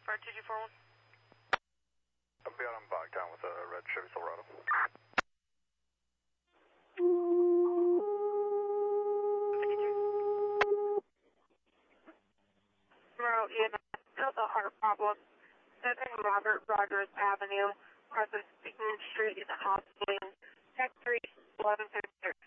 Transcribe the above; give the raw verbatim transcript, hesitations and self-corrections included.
for two two four one. I'll be out on Bogtown with a red Chevy Silverado. Tomorrow, Ian, still the heart problem. seven Robert Rogers Avenue, across the Speaking Street in the hospital. Tech three, eleven fifty.